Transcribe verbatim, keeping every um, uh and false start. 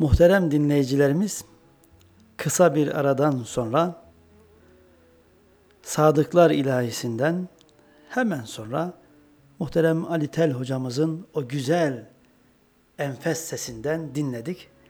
Muhterem dinleyicilerimiz, kısa bir aradan sonra Sadıklar İlahisi'nden hemen sonra muhterem Ali Tel hocamızın o güzel enfes sesinden dinledik.